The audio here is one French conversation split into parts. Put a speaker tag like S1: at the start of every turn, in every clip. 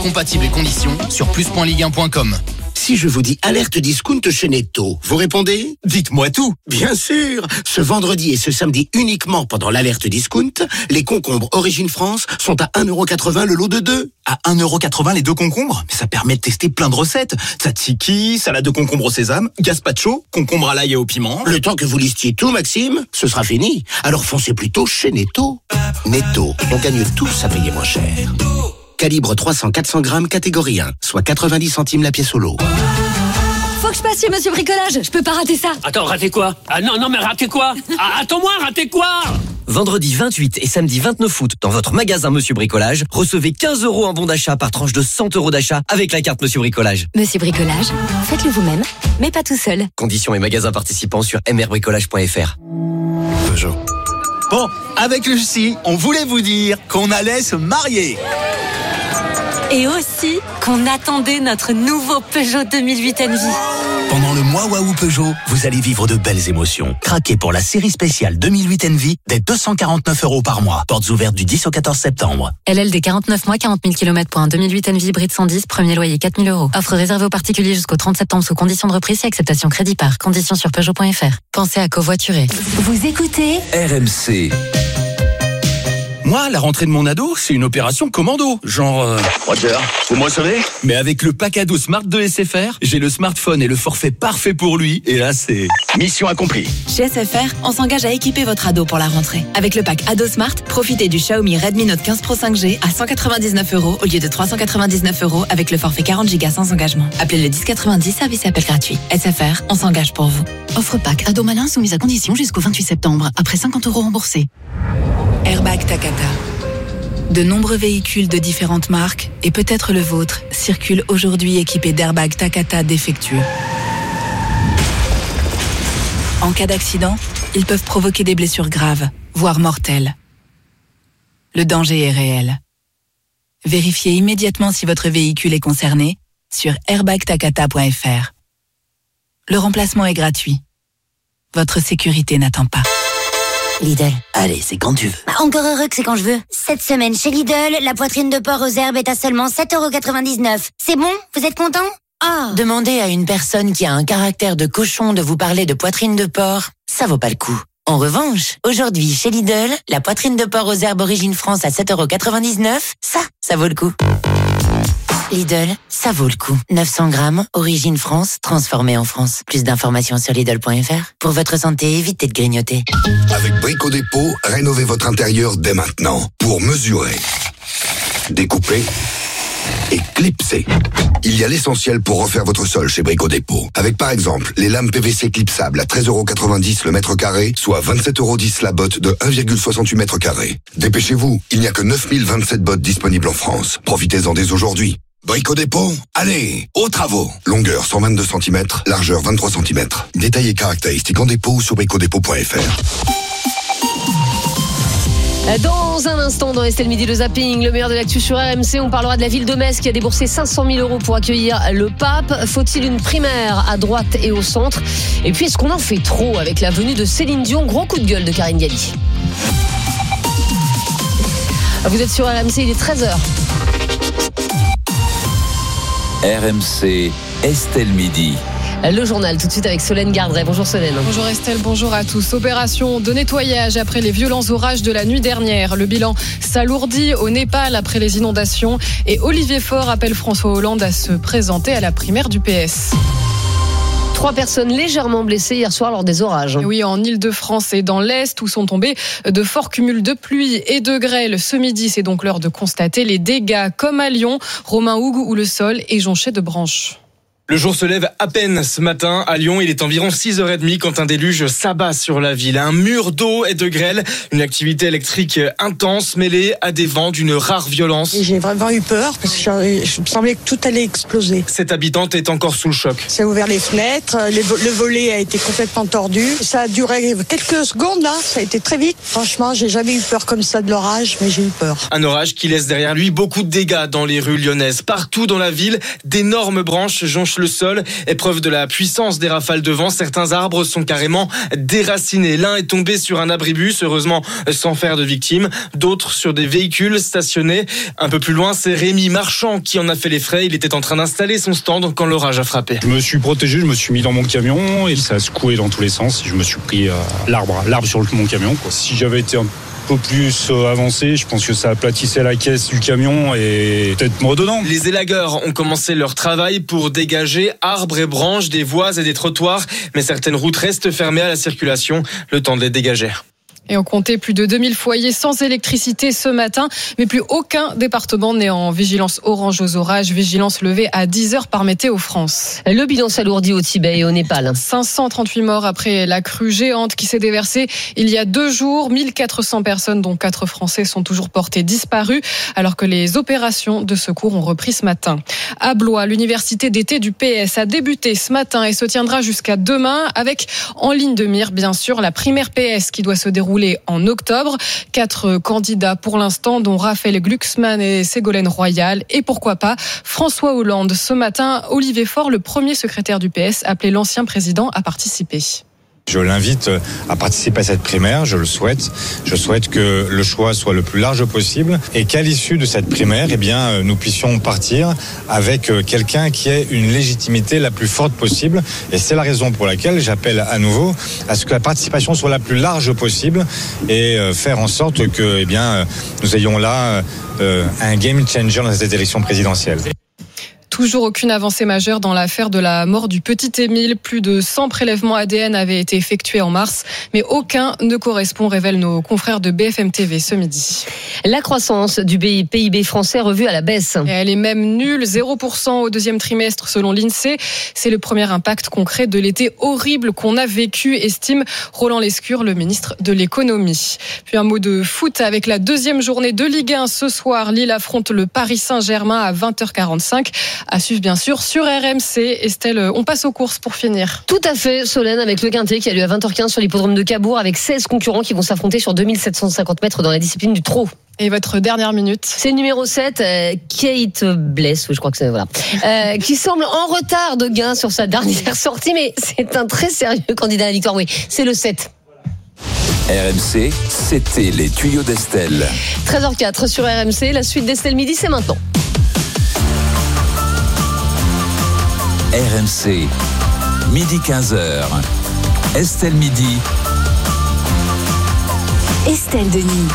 S1: compatibles et conditions sur plus.ligue1.com.
S2: Si je vous dis alerte discount chez Netto, vous répondez ?
S3: Dites-moi tout.
S2: Bien sûr. Ce vendredi et ce samedi uniquement pendant l'alerte discount, les concombres Origine France sont à 1,80€ le lot de 2.
S3: À 1,80€ les 2 concombres ? Mais ça permet de tester plein de recettes. Tzatziki, salade de concombre au sésame, gazpacho, concombre à l'ail et au piment.
S2: Le temps que vous listiez tout, Maxime, ce sera fini. Alors foncez plutôt chez Netto. Netto, on gagne tous à payer moins cher. Calibre 300-400 grammes, catégorie 1, soit 90 centimes la pièce au lot.
S4: Faut que je passe chez Monsieur Bricolage, je peux pas rater ça.
S5: Attends, rater quoi ? Ah non, mais rater quoi ? Attends-moi, rater quoi ?
S6: Vendredi 28 et samedi 29 août, dans votre magasin Monsieur Bricolage, recevez 15 € en bon d'achat par tranche de 100 € d'achat avec la carte Monsieur Bricolage.
S4: Monsieur Bricolage, faites-le vous-même, mais pas tout seul.
S6: Conditions et magasins participants sur mrbricolage.fr.
S3: Peugeot. Bon, avec Lucie, on voulait vous dire qu'on allait se marier.
S4: Et aussi qu'on attendait notre nouveau Peugeot 2008 Envy.
S3: Pendant le mois Waouh Peugeot, vous allez vivre de belles émotions. Craquez pour la série spéciale 2008 Envy dès 249 € par mois. Portes ouvertes du 10 au 14 septembre.
S4: LLD 49 mois, 40 000 km pour un 2008 Envy hybride 110, premier loyer 4 000 €. Offre réservée aux particuliers jusqu'au 30 septembre sous conditions de reprise et acceptation crédit par. Conditions sur Peugeot.fr. Pensez à covoiturer.
S7: Vous écoutez
S8: RMC.
S3: Moi, la rentrée de mon ado, c'est une opération commando. Genre...
S8: Roger, vous me recevez ?
S3: Mais avec le pack ado Smart de SFR, j'ai le smartphone et le forfait parfait pour lui. Et là, c'est...
S8: Mission accomplie.
S7: Chez SFR, on s'engage à équiper votre ado pour la rentrée. Avec le pack Ado Smart, profitez du Xiaomi Redmi Note 15 Pro 5G à 199 € au lieu de 399 € avec le forfait 40 Go sans engagement. Appelez le 1090, service et appel gratuit. SFR, on s'engage pour vous.
S9: Offre pack Ado Malin soumise à condition jusqu'au 28 septembre, après 50 € remboursés.
S7: Airbag Takata. De nombreux véhicules de différentes marques, et peut-être le vôtre, circulent aujourd'hui équipés d'airbags Takata défectueux. En cas d'accident, ils peuvent provoquer des blessures graves, voire mortelles. Le danger est réel. Vérifiez immédiatement si votre véhicule est concerné sur airbagtakata.fr. Le remplacement est gratuit. Votre sécurité n'attend pas.
S10: Lidl.
S2: Allez, c'est quand tu veux.
S10: Encore heureux que c'est quand je veux. Cette semaine chez Lidl, la poitrine de porc aux herbes est à seulement 7,99 €. C'est bon ? Vous êtes content ?
S11: Demandez à une personne qui a un caractère de cochon de vous parler de poitrine de porc, ça vaut pas le coup. En revanche, aujourd'hui chez Lidl, la poitrine de porc aux herbes Origine France à 7,99 €, ça vaut le coup. Lidl, ça vaut le coup. 900 grammes, Origine France, transformée en France. Plus d'informations sur Lidl.fr. Pour votre santé, évitez de grignoter.
S12: Avec Brico Dépôt, rénovez votre intérieur dès maintenant. Pour mesurer, découper et clipser. Il y a l'essentiel pour refaire votre sol chez Brico Dépôt. Avec par exemple les lames PVC clipsables à 13,90 € le mètre carré, soit 27,10 € la botte de 1,68 mètres carrés. Dépêchez-vous, il n'y a que 9027 bottes disponibles en France. Profitez-en dès aujourd'hui. Brico Dépôt, allez, aux travaux. Longueur 122 cm, largeur 23 cm. Détails et caractéristiques en dépôt sur bricodépôt.fr.
S13: Dans un instant, dans Estelle Midi, le zapping, le meilleur de l'actu sur RMC, on parlera de la ville de Metz qui a déboursé 500 000 € pour accueillir le pape. Faut-il une primaire à droite et au centre ? Et puis, est-ce qu'on en fait trop avec la venue de Céline Dion ? Gros coup de gueule de Karine Galli. Vous êtes sur RMC, il est 13h.
S8: RMC, Estelle Midi.
S13: Le journal, tout de suite avec Solène Gardret. Bonjour Solène.
S14: Bonjour Estelle, bonjour à tous. Opération de nettoyage après les violents orages de la nuit dernière. Le bilan s'alourdit au Népal après les inondations. Et Olivier Faure appelle François Hollande à se présenter à la primaire du PS.
S13: 3 personnes légèrement blessées hier soir lors des orages.
S14: Oui, en Île-de-France et dans l'Est où sont tombés de forts cumuls de pluie et de grêle. Ce midi, c'est donc l'heure de constater les dégâts comme à Lyon, Romain Hougue, où le sol est jonché de branches.
S15: Le jour se lève à peine ce matin. À Lyon, il est environ 6h30 quand un déluge s'abat sur la ville. Un mur d'eau et de grêle, une activité électrique intense mêlée à des vents d'une rare violence.
S16: J'ai vraiment eu peur parce que je me semblait que tout allait exploser.
S15: Cette habitante est encore sous le choc.
S16: Ça a ouvert les fenêtres, le volet a été complètement tordu. Ça a duré quelques secondes là, ça a été très vite. Franchement, j'ai jamais eu peur comme ça de l'orage, mais j'ai eu peur.
S15: Un orage qui laisse derrière lui beaucoup de dégâts dans les rues lyonnaises. Partout dans la ville, d'énormes branches jonchent le sol Épreuve de la puissance des rafales de vent, certains arbres sont carrément déracinés. L'un est tombé sur un abribus, heureusement sans faire de victimes. D'autres sur des véhicules stationnés. Un peu plus loin, c'est Rémi Marchand qui en a fait les frais. Il était en train d'installer son stand quand l'orage a frappé.
S17: Je me suis protégé, je me suis mis dans mon camion et ça a secoué dans tous les sens. Je me suis pris l'arbre sur mon camion. Si j'avais été un peu plus avancé, je pense que ça aplatissait la caisse du camion et peut-être mort dedans.
S15: Les élagueurs ont commencé leur travail pour dégager arbres et branches des voies et des trottoirs, mais certaines routes restent fermées à la circulation, le temps de les dégager.
S14: Et on comptait plus de 2000 foyers sans électricité ce matin, mais plus aucun département n'est en vigilance orange aux orages, vigilance levée à 10h par Météo France.
S13: Le bilan s'alourdit au Tibet et au Népal.
S14: 538 morts après la crue géante qui s'est déversée il y a 2 jours. 1400 personnes, dont 4 Français, sont toujours portées disparues, alors que les opérations de secours ont repris ce matin. À Blois, l'université d'été du PS a débuté ce matin et se tiendra jusqu'à demain, avec en ligne de mire, bien sûr, la primaire PS qui doit se dérouler en octobre. 4 candidats pour l'instant, dont Raphaël Glucksmann et Ségolène Royal. Et pourquoi pas François Hollande. Ce matin, Olivier Faure, le premier secrétaire du PS, appelait l'ancien président à participer.
S18: Je l'invite à participer à cette primaire, je le souhaite. Je souhaite que le choix soit le plus large possible et qu'à l'issue de cette primaire, nous puissions partir avec quelqu'un qui ait une légitimité la plus forte possible. Et c'est la raison pour laquelle j'appelle à nouveau à ce que la participation soit la plus large possible et faire en sorte que nous ayons là un game changer dans cette élection présidentielle.
S14: Toujours aucune avancée majeure dans l'affaire de la mort du petit Émile. Plus de 100 prélèvements ADN avaient été effectués en mars, mais aucun ne correspond, révèlent nos confrères de BFM TV ce midi.
S13: La croissance du PIB français revue à la baisse.
S14: Et elle est même nulle, 0% au deuxième trimestre selon l'INSEE. C'est le premier impact concret de l'été horrible qu'on a vécu, estime Roland Lescure, le ministre de l'économie. Puis un mot de foot avec la deuxième journée de Ligue 1 ce soir. Lille affronte le Paris Saint-Germain à 20h45. À suivre bien sûr sur RMC. Estelle, on passe aux courses pour finir.
S13: Tout à fait, Solène, avec le Quintet qui a lieu à 20h15 sur l'hippodrome de Cabourg, avec 16 concurrents qui vont s'affronter sur 2750 mètres dans la discipline du trot.
S14: Et votre dernière minute?
S13: C'est le numéro 7, Kate Bless, je crois que c'est, voilà, qui semble en retard de gain sur sa dernière sortie, mais c'est un très sérieux candidat à la victoire. Oui, c'est le 7.
S8: RMC, c'était les tuyaux d'Estelle.
S13: 13h04 sur RMC, la suite d'Estelle Midi, c'est maintenant.
S8: RMC, midi 15h. Estelle Midi.
S9: Estelle Denis.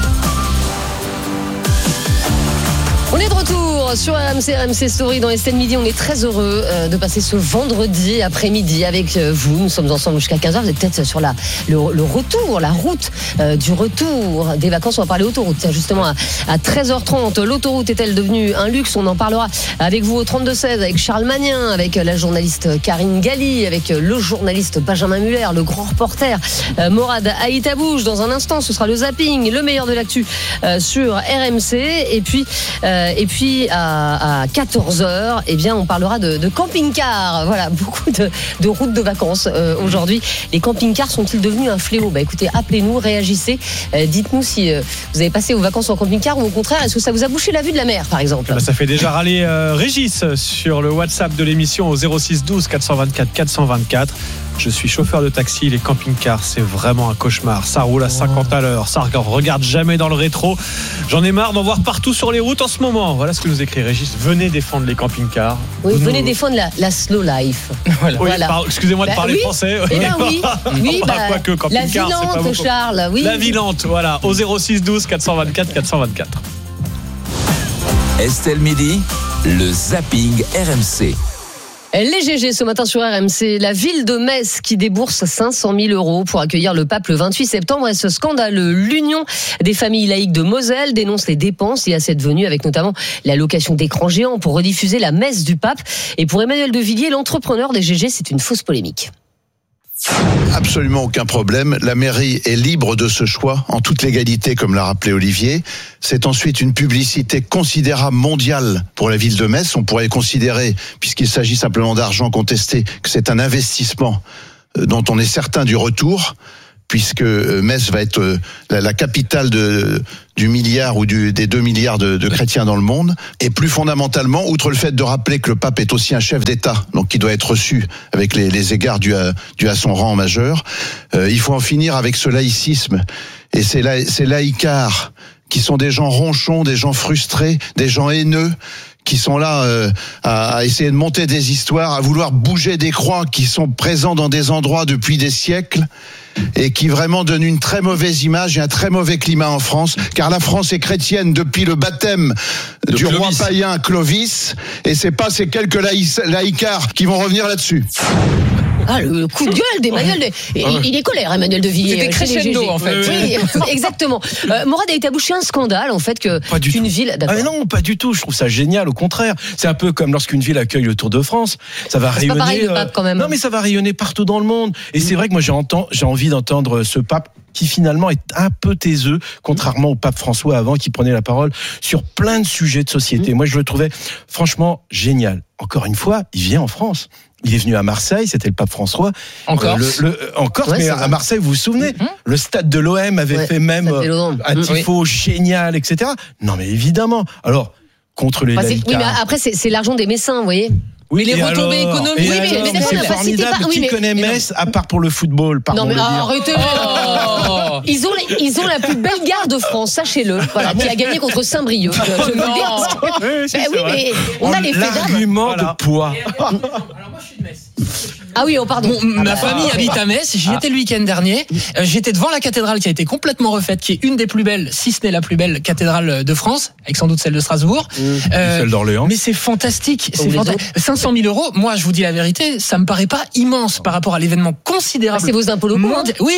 S13: On est de retour sur RMC Story dans Estelle Midi. On est très heureux de passer ce vendredi après-midi avec vous. Nous sommes ensemble jusqu'à 15h. Vous êtes peut-être sur la route du retour des vacances. On va parler autoroute. Tiens, justement, à 13h30, l'autoroute est-elle devenue un luxe? On en parlera avec vous au 32-16, avec Charles Magnin, avec la journaliste Karine Galli, avec le journaliste Benjamin Muller, le grand reporter Morad Haïtabouche. Dans un instant, ce sera le zapping, le meilleur de l'actu sur RMC. Et puis à 14h, on parlera de camping-car. Voilà, beaucoup de routes de vacances aujourd'hui. Les camping-cars sont-ils devenus un fléau? Écoutez, appelez-nous, réagissez. Dites-nous si vous avez passé vos vacances en camping-car ou au contraire, est-ce que ça vous a bouché la vue de la mer, par exemple?
S19: Ça fait déjà râler Régis sur le WhatsApp de l'émission au 06 12 424 424. Je suis chauffeur de taxi, les camping-cars, c'est vraiment un cauchemar. Ça roule à 50 à l'heure, ça regarde jamais dans le rétro. J'en ai marre d'en voir partout sur les routes en ce moment. Voilà ce que nous écrit Régis. Venez défendre les camping-cars.
S13: Oui, venez défendre la slow life.
S19: Voilà. Excusez-moi de parler français.
S13: Oui,
S19: pas que camping-car,
S13: la Villante, Charles. Oui.
S19: La Villante, voilà, au 06 12 424 424.
S8: Estelle Midi, le zapping RMC.
S13: Les GG ce matin sur RMC, la ville de Metz qui débourse 500 000 euros pour accueillir le pape le 28 septembre et ce scandaleux. L'Union des familles laïques de Moselle dénonce les dépenses liées à cette venue avec notamment l'allocation d'écrans géants pour rediffuser la messe du pape. Et pour Emmanuel de Villiers, l'entrepreneur des GG, c'est une fausse polémique.
S20: Absolument aucun problème. La mairie est libre de ce choix en toute légalité, comme l'a rappelé Olivier. C'est ensuite une publicité considérable mondiale pour la ville de Metz. On pourrait considérer, puisqu'il s'agit simplement d'argent contesté, que c'est un investissement dont on est certain du retour. puisque Metz va être la capitale du milliard ou des 2 milliards de chrétiens dans le monde. Et plus fondamentalement, outre le fait de rappeler que le pape est aussi un chef d'État, donc qui doit être reçu avec les égards dus à son rang majeur, il faut en finir avec ce laïcisme et ces laïcards qui sont des gens ronchons, des gens frustrés, des gens haineux, qui sont là à essayer de monter des histoires, à vouloir bouger des croix qui sont présents dans des endroits depuis des siècles et qui vraiment donnent une très mauvaise image et un très mauvais climat en France, car la France est chrétienne depuis le baptême du roi païen Clovis, et c'est pas ces quelques laïcards qui vont revenir là-dessus.
S13: Ah, le coup de gueule d'Emmanuel. Il est colère, Emmanuel de Villiers.
S2: C'était crescendo, en fait.
S13: Oui, exactement. Mourad a été abouché un scandale, en fait, qu'une ville.
S2: Ah, mais non, pas du tout. Je trouve ça génial, au contraire. C'est un peu comme lorsqu'une ville accueille le Tour de France. Ça va rayonner.
S13: C'est pas pareil, le pape, quand même.
S2: Non, mais ça va rayonner partout dans le monde. Et c'est vrai que moi, j'ai envie d'entendre ce pape qui finalement est un peu taiseux, contrairement au pape François avant, qui prenait la parole sur plein de sujets de société. Moi, je le trouvais franchement génial. Encore une fois, il vient en France. Il est venu à Marseille, c'était le pape François. En Corse. En Corse, ouais, mais à Marseille, vous vous souvenez, le stade de l'OM avait fait même un tifo génial, etc. Non, mais évidemment. Alors, contre les laïcards.
S13: Oui, mais après, c'est l'argent des Messins, vous voyez.
S2: Oui,
S13: mais les retombées économiques.
S2: Oui, mais c'est formidable. Qui connaît Metz, à part pour le football, pardon.
S13: Non, mais arrêtez. Ils ont la plus belle gare de France, sachez-le. Voilà, qui a gagné contre Saint-Brieuc. Je veux le dire. Oui, mais on a les faits d'armes.
S2: L'argument de poids.
S5: Alors moi, je suis de Metz.
S13: Ah oui, pardon.
S5: Ma famille habite à Metz. J'y étais le week-end dernier. J'étais devant la cathédrale qui a été complètement refaite, qui est une des plus belles, si ce n'est la plus belle cathédrale de France, avec sans doute celle de Strasbourg.
S2: Celle d'Orléans.
S5: Mais c'est fantastique. C'est fantastique. 500 000 euros. Moi, je vous dis la vérité, ça me paraît pas immense par rapport à l'événement considérable.
S13: C'est vos impôts locaux.
S5: Oui,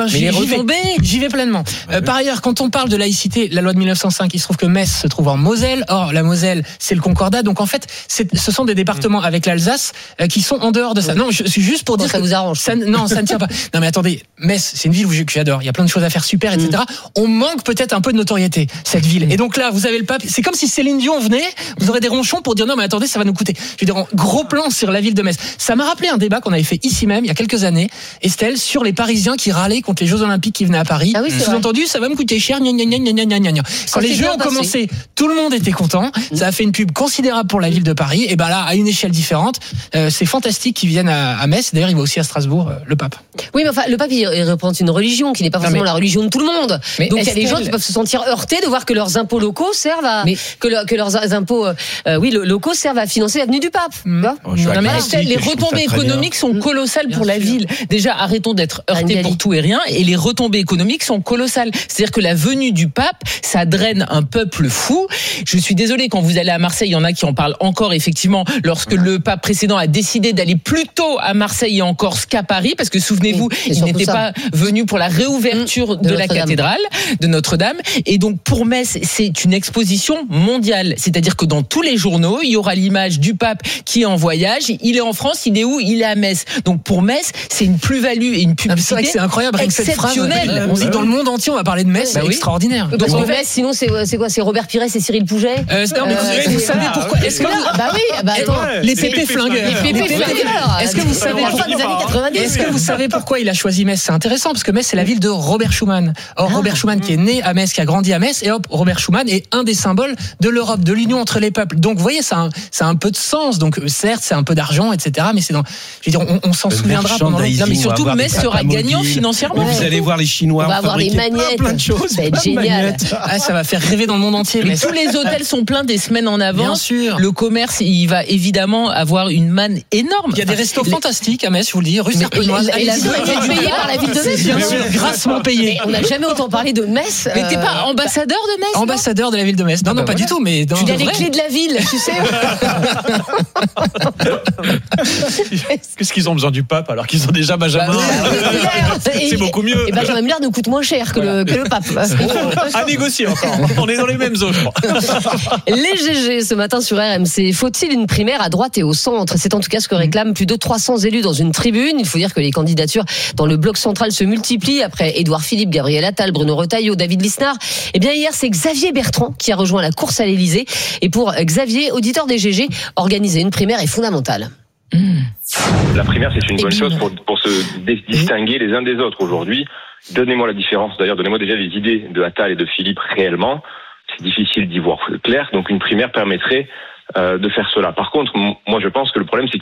S5: j'y vais pleinement. Par ailleurs, quand on parle de laïcité, la loi de 1905, il se trouve que Metz se trouve en Moselle. Or, la Moselle, c'est le Concordat. Donc, en fait, ce sont des départements avec l'Alsace qui sont en dehors de ça. Non, je suis juste pour dire
S13: ça vous arrange.
S5: Non, ça ne tient pas. Non, mais attendez, Metz, c'est une ville que j'adore. Il y a plein de choses à faire super, etc. On manque peut-être un peu de notoriété, cette ville. Et donc là, vous avez le pape. C'est comme si Céline Dion venait, vous aurez des ronchons pour dire non, mais attendez, ça va nous coûter. Je veux dire, gros plan sur la ville de Metz. Ça m'a rappelé un débat qu'on avait fait ici même, il y a quelques années, Estelle, sur les Parisiens qui râlaient contre les Jeux Olympiques qui venaient à Paris.
S13: Ah oui,
S5: sous-entendu, ça va me coûter cher, gna gna gna gna gna gna gna. Quand les Jeux ont commencé, tout le monde était content. Ça a fait une pub considérable pour la ville de Paris. Et ben là, à une échelle différente, c'est fantastique qu'ils viennent à Metz. D'ailleurs, il va aussi à Strasbourg, le pape.
S13: Oui, mais enfin, le pape, il représente une religion qui n'est pas forcément la religion de tout le monde. Mais donc, il y a des gens qui peuvent se sentir heurtés de voir que leurs impôts locaux servent à, que leurs impôts, locaux servent à financer l'avenue du pape.
S2: Non, mais Estelle,
S5: les retombées économiques sont colossales pour la ville. Déjà, arrêtons d'être heurtés pour tout et rien. Et les retombées économiques sont colossales. C'est-à-dire que la venue du pape, ça draine un peuple fou. Je suis désolée, quand vous allez à Marseille, il y en a qui en parlent encore, effectivement, lorsque le pape précédent a décidé d'aller plutôt à Marseille et en Corse qu'à Paris, parce que souvenez-vous, il n'était pas venu pour la réouverture de la cathédrale de Notre-Dame. Et donc, pour Metz, c'est une exposition mondiale. C'est-à-dire que dans tous les journaux, il y aura l'image du pape qui est en voyage. Il est en France, il est où? Il est à Metz. Donc, pour Metz, c'est une plus-value et une publicité. C'est incroyable, exceptionnelle. On dit dans le monde entier, on va parler de Metz, c'est extraordinaire.
S13: Parce que Metz, sinon, c'est quoi? C'est Robert Pires et Cyril Pouget?
S5: Vous savez pourquoi? Est-ce que
S13: bah oui, attends.
S5: Les pépés flingueurs. Est-ce que vous savez Est-ce que vous savez pourquoi il a choisi Metz? C'est intéressant parce que Metz, c'est la ville de Robert Schuman. Or, Robert Schuman qui est né à Metz, qui a grandi à Metz, et hop, Robert Schuman est un des symboles de l'Europe, de l'union entre les peuples. Donc, vous voyez, ça a un peu de sens. Donc, certes, c'est un peu d'argent, etc. Mais c'est dans, je veux dire, on s'en souviendra pendant longtemps.
S2: Non, mais surtout, Metz sera gagnant financièrement. Vous allez voir les Chinois.
S13: On va avoir les magnettes.
S2: Plein de choses.
S13: Ça va être génial.
S5: Ça va faire rêver dans le monde entier.
S2: Mais tous les hôtels sont pleins des semaines en avance.
S5: Bien sûr.
S2: Le commerce, il va évidemment avoir une manne énorme.
S5: Il y a des restos fantastiques à Metz, je vous le dis, rue Serpenoise.
S13: Et la ville est payée par la ville de Metz.
S5: Bien sûr, grassement payé.
S13: On n'a jamais autant parlé de Metz.
S2: Mais t'es pas ambassadeur de Metz?
S5: Ambassadeur de la ville de Metz. Non, pas du tout, mais
S13: tu as les clés de la ville, tu sais.
S19: Qu'est-ce qu'ils ont besoin du pape alors qu'ils ont déjà Benjamin? C'est beaucoup mieux.
S13: Et Benjamin Müller nous coûte moins cher que le pape.
S19: À négocier encore. On est dans les mêmes eaux, je crois.
S13: Les GG ce matin sur RMC. Faut-il une primaire à droite et au centre? C'est en tout cas ce que réclament plus de 300 élus dans une tribune. Il faut dire que les candidatures dans le bloc central se multiplient après Édouard Philippe, Gabriel Attal, Bruno Retailleau, David Lisnard. Eh bien hier, c'est Xavier Bertrand qui a rejoint la course à l'Élysée. Et pour Xavier, auditeur des GG, organiser une primaire est fondamentale.
S21: La primaire, c'est une bonne chose pour se distinguer les uns des autres aujourd'hui. Donnez-moi la différence. D'ailleurs, donnez-moi déjà les idées de Attal et de Philippe réellement. C'est difficile d'y voir clair. Donc, une primaire permettrait de faire cela. Par contre, moi, je pense que le problème, c'est